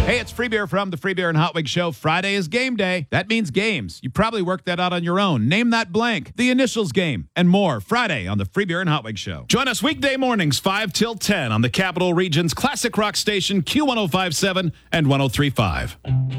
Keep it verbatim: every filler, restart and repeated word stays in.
Hey, it's Free Beer from the Free Beer and Hot Wings Show. Friday is game day. That means games. You probably worked that out on your own. Name that blank, the initials game, and more. Friday on the Free Beer and Hot Wings Show. Join us weekday mornings, five till ten on the Capital Region's classic rock station, Q one oh five point seven and one oh three point five.